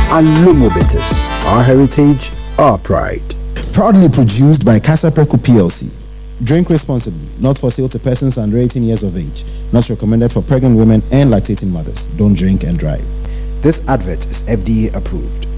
Alomo Bitters, our heritage, our pride. Proudly produced by Casa Preco PLC. Drink responsibly, not for sale to persons under 18 years of age. Not recommended for pregnant women and lactating mothers. Don't drink and drive. This advert is FDA approved.